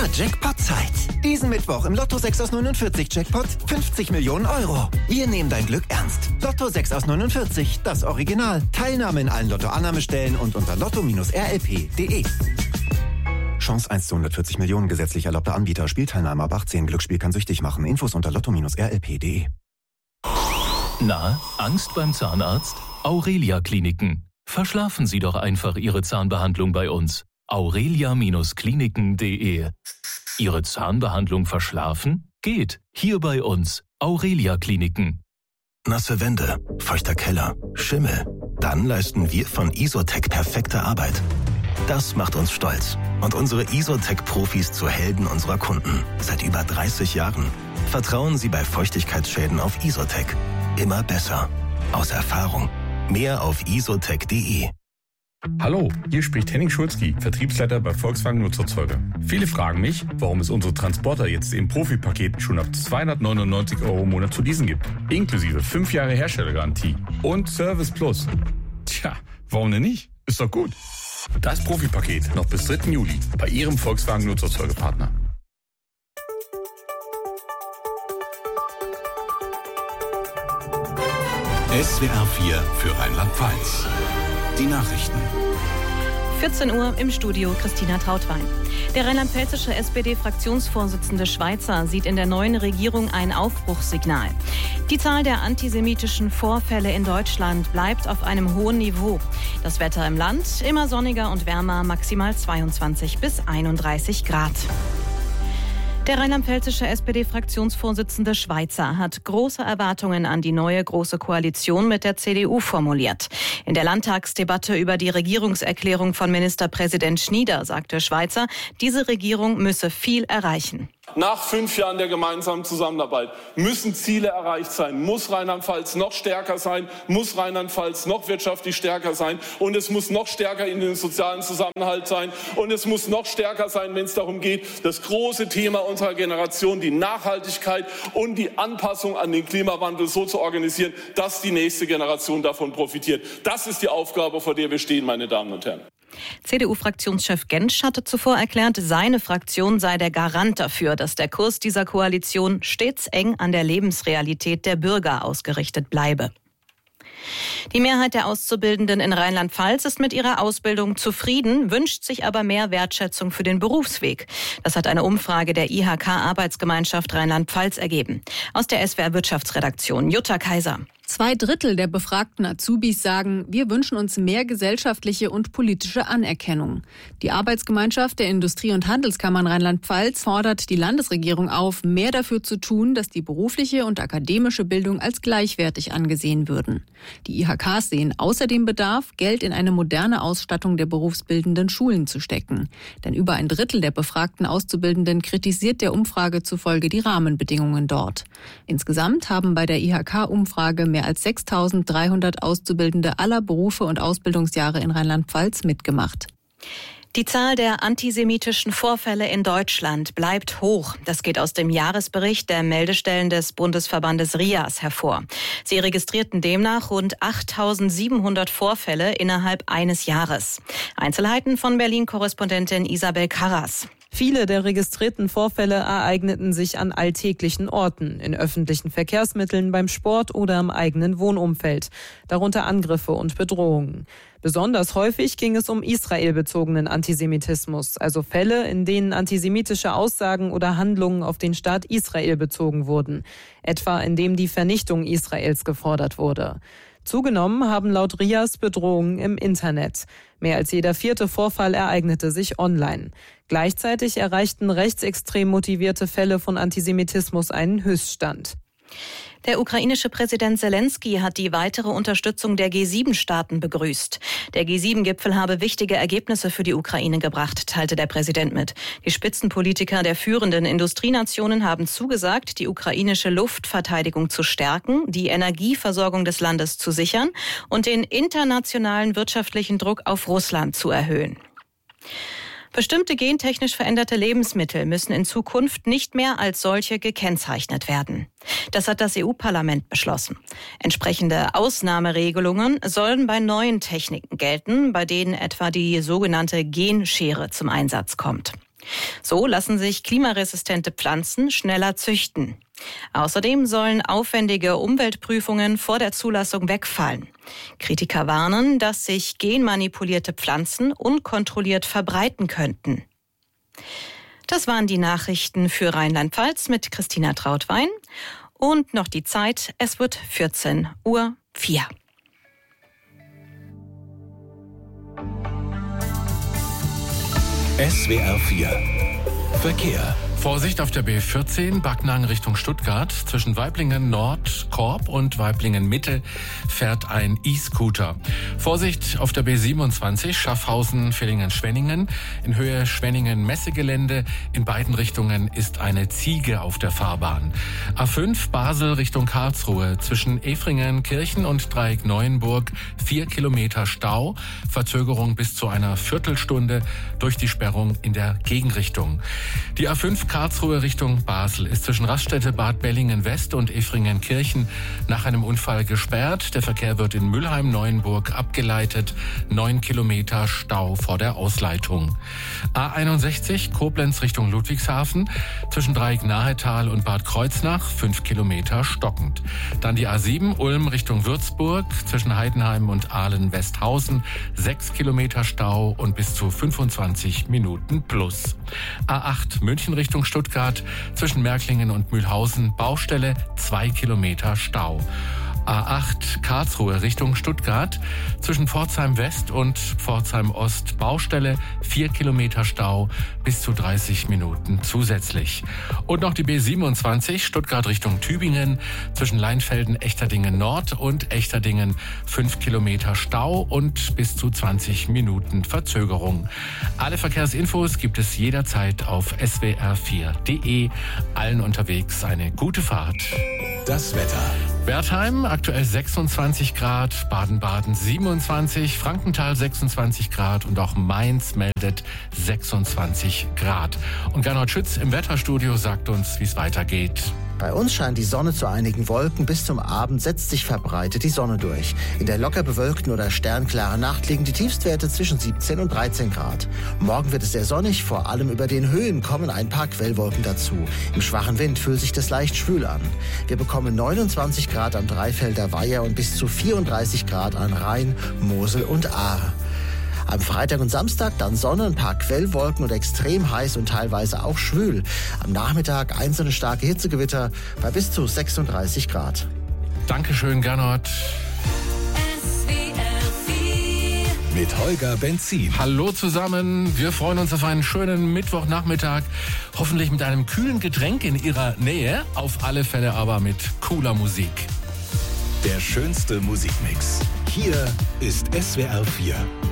Jackpot-Zeit. Diesen Mittwoch im Lotto 6 aus 49 Jackpot 50 Millionen Euro. Wir nehmen dein Glück ernst. Lotto 6 aus 49, das Original. Teilnahme in allen Lotto-Annahmestellen und unter lotto-rlp.de. Chance 1 zu 140 Millionen, gesetzlich erlaubter Anbieter. Spielteilnahme ab 18. Glücksspiel kann süchtig machen. Infos unter lotto-rlp.de. Na, Angst beim Zahnarzt? Aurelia Kliniken. Verschlafen Sie doch einfach Ihre Zahnbehandlung bei uns. aurelia-kliniken.de. Ihre Zahnbehandlung verschlafen? Geht. Hier bei uns. Aurelia Kliniken. Nasse Wände, feuchter Keller, Schimmel. Dann leisten wir von Isotec perfekte Arbeit. Das macht uns stolz und unsere Isotec-Profis zu Helden unserer Kunden. Seit über 30 Jahren. Vertrauen Sie bei Feuchtigkeitsschäden auf Isotec. Immer besser. Aus Erfahrung. Mehr auf isotec.de. Hallo, hier spricht Henning Schulzki, Vertriebsleiter bei Volkswagen Nutzerzeuger. Viele fragen mich, warum es unsere Transporter jetzt im Profipaket schon ab 299 € im Monat zu leasen gibt. Inklusive 5 Jahre Herstellergarantie und Service Plus. Tja, warum denn nicht? Ist doch gut. Das Profipaket noch bis 3. Juli bei Ihrem Volkswagen Nutzerzeugerpartner. SWR 4 für Rheinland-Pfalz. Die Nachrichten. 14 Uhr im Studio Christina Trautwein. Der rheinland-pfälzische SPD-Fraktionsvorsitzende Schweizer sieht in der neuen Regierung ein Aufbruchssignal. Die Zahl der antisemitischen Vorfälle in Deutschland bleibt auf einem hohen Niveau. Das Wetter im Land immer sonniger und wärmer, maximal 22 bis 31 Grad. Der rheinland-pfälzische SPD-Fraktionsvorsitzende Schweizer hat große Erwartungen an die neue Große Koalition mit der CDU formuliert. In der Landtagsdebatte über die Regierungserklärung von Ministerpräsident Schnieder sagte Schweizer, diese Regierung müsse viel erreichen. Nach 5 Jahren der gemeinsamen Zusammenarbeit müssen Ziele erreicht sein. Muss Rheinland-Pfalz noch stärker sein, muss Rheinland-Pfalz noch wirtschaftlich stärker sein und es muss noch stärker in den sozialen Zusammenhalt sein und es muss noch stärker sein, wenn es darum geht, das große Thema unserer Generation, die Nachhaltigkeit und die Anpassung an den Klimawandel so zu organisieren, dass die nächste Generation davon profitiert. Das ist die Aufgabe, vor der wir stehen, meine Damen und Herren. CDU-Fraktionschef Gentsch hatte zuvor erklärt, seine Fraktion sei der Garant dafür, dass der Kurs dieser Koalition stets eng an der Lebensrealität der Bürger ausgerichtet bleibe. Die Mehrheit der Auszubildenden in Rheinland-Pfalz ist mit ihrer Ausbildung zufrieden, wünscht sich aber mehr Wertschätzung für den Berufsweg. Das hat eine Umfrage der IHK-Arbeitsgemeinschaft Rheinland-Pfalz ergeben. Aus der SWR-Wirtschaftsredaktion Jutta Kaiser. 2/3 der befragten Azubis sagen, wir wünschen uns mehr gesellschaftliche und politische Anerkennung. Die Arbeitsgemeinschaft der Industrie- und Handelskammern Rheinland-Pfalz fordert die Landesregierung auf, mehr dafür zu tun, dass die berufliche und akademische Bildung als gleichwertig angesehen würden. Die IHKs sehen außerdem Bedarf, Geld in eine moderne Ausstattung der berufsbildenden Schulen zu stecken. Denn über 1/3 der befragten Auszubildenden kritisiert der Umfrage zufolge die Rahmenbedingungen dort. Insgesamt haben bei der IHK-Umfrage mehr als 6.300 Auszubildende aller Berufe und Ausbildungsjahre in Rheinland-Pfalz mitgemacht. Die Zahl der antisemitischen Vorfälle in Deutschland bleibt hoch. Das geht aus dem Jahresbericht der Meldestellen des Bundesverbandes RIAS hervor. Sie registrierten demnach rund 8.700 Vorfälle innerhalb eines Jahres. Einzelheiten von Berlin-Korrespondentin Isabel Karras. Viele der registrierten Vorfälle ereigneten sich an alltäglichen Orten, in öffentlichen Verkehrsmitteln, beim Sport oder im eigenen Wohnumfeld, darunter Angriffe und Bedrohungen. Besonders häufig ging es um israelbezogenen Antisemitismus, also Fälle, in denen antisemitische Aussagen oder Handlungen auf den Staat Israel bezogen wurden, etwa indem die Vernichtung Israels gefordert wurde. Zugenommen haben laut RIAS Bedrohungen im Internet. Mehr als jeder 4. Vorfall ereignete sich online. Gleichzeitig erreichten rechtsextrem motivierte Fälle von Antisemitismus einen Höchststand. Der ukrainische Präsident Zelensky hat die weitere Unterstützung der G7-Staaten begrüßt. Der G7-Gipfel habe wichtige Ergebnisse für die Ukraine gebracht, teilte der Präsident mit. Die Spitzenpolitiker der führenden Industrienationen haben zugesagt, die ukrainische Luftverteidigung zu stärken, die Energieversorgung des Landes zu sichern und den internationalen wirtschaftlichen Druck auf Russland zu erhöhen. Bestimmte gentechnisch veränderte Lebensmittel müssen in Zukunft nicht mehr als solche gekennzeichnet werden. Das hat das EU-Parlament beschlossen. Entsprechende Ausnahmeregelungen sollen bei neuen Techniken gelten, bei denen etwa die sogenannte Genschere zum Einsatz kommt. So lassen sich klimaresistente Pflanzen schneller züchten. Außerdem sollen aufwendige Umweltprüfungen vor der Zulassung wegfallen. Kritiker warnen, dass sich genmanipulierte Pflanzen unkontrolliert verbreiten könnten. Das waren die Nachrichten für Rheinland-Pfalz mit Christina Trautwein. Und noch die Zeit, es wird 14:04 Uhr. SWR 4 Verkehr. Vorsicht auf der B14, Backnang Richtung Stuttgart. Zwischen Waiblingen Nord, Korb und Waiblingen Mitte fährt ein E-Scooter. Vorsicht auf der B27, Schaffhausen, Villingen-Schwenningen. In Höhe Schwenningen-Messegelände. In beiden Richtungen ist eine Ziege auf der Fahrbahn. A5 Basel Richtung Karlsruhe. Zwischen Efringen, Kirchen und Dreieck Neuenburg 4 Kilometer Stau. Verzögerung bis zu einer Viertelstunde durch die Sperrung in der Gegenrichtung. Die A5 Karlsruhe Richtung Basel ist zwischen Raststätte Bad Bellingen-West und Efringen-Kirchen nach einem Unfall gesperrt. Der Verkehr wird in Mülheim-Neuenburg abgeleitet. 9 Kilometer Stau vor der Ausleitung. A61 Koblenz Richtung Ludwigshafen. Zwischen Dreieck-Nahetal und Bad Kreuznach 5 Kilometer stockend. Dann die A7 Ulm Richtung Würzburg. Zwischen Heidenheim und Aalen-Westhausen 6 Kilometer Stau und bis zu 25 Minuten plus. A8 München Richtung Stuttgart, zwischen Märklingen und Mühlhausen Baustelle, 2 Kilometer Stau. A8 Karlsruhe Richtung Stuttgart, zwischen Pforzheim West und Pforzheim Ost Baustelle, 4 Kilometer Stau, bis zu 30 Minuten zusätzlich. Und noch die B27 Stuttgart Richtung Tübingen, zwischen Leinfelden, Echterdingen Nord und Echterdingen 5 Kilometer Stau und bis zu 20 Minuten Verzögerung. Alle Verkehrsinfos gibt es jederzeit auf swr4.de. Allen unterwegs eine gute Fahrt. Das Wetter. Wertheim aktuell 26 Grad, Baden-Baden 27, Frankenthal 26 Grad und auch Mainz meldet 26 Grad. Und Gernot Schütz im Wetterstudio sagt uns, wie es weitergeht. Bei uns scheint die Sonne zu einigen Wolken. Bis zum Abend setzt sich verbreitet die Sonne durch. In der locker bewölkten oder sternklaren Nacht liegen die Tiefstwerte zwischen 17 und 13 Grad. Morgen wird es sehr sonnig. Vor allem über den Höhen kommen ein paar Quellwolken dazu. Im schwachen Wind fühlt sich das leicht schwül an. Wir bekommen 29 Grad am Dreifelder Weiher und bis zu 34 Grad an Rhein, Mosel und Ahr. Am Freitag und Samstag dann Sonne, ein paar Quellwolken und extrem heiß und teilweise auch schwül. Am Nachmittag einzelne starke Hitzegewitter bei bis zu 36 Grad. Dankeschön, Gernot. Mit Holger Benzin. Hallo zusammen, wir freuen uns auf einen schönen Mittwochnachmittag. Hoffentlich mit einem kühlen Getränk in Ihrer Nähe, auf alle Fälle aber mit cooler Musik. Der schönste Musikmix. Hier ist SWR 4.